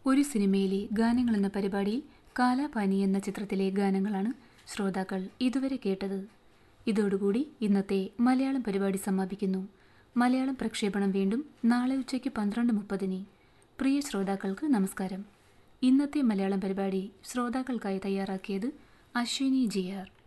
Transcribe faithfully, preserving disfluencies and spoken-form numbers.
ഒരു സിനിമയിലെ ഗാനങ്ങൾ എന്ന പരിപാടിയിൽ കാലാപാനി എന്ന ചിത്രത്തിലെ ഗാനങ്ങളാണ് ശ്രോതാക്കൾ ഇതുവരെ കേട്ടത്. ഇതോടുകൂടി ഇന്നത്തെ മലയാളം പരിപാടി സമാപിക്കുന്നു. മലയാളം പ്രക്ഷേപണം വീണ്ടും നാളെ ഉച്ചയ്ക്ക് പന്ത്രണ്ട് മുപ്പതിന്. പ്രിയ ശ്രോതാക്കൾക്ക് നമസ്കാരം. ഇന്നത്തെ മലയാളം പരിപാടി ശ്രോതാക്കൾക്കായി തയ്യാറാക്കിയത് അശ്വിനി ജി ആർ.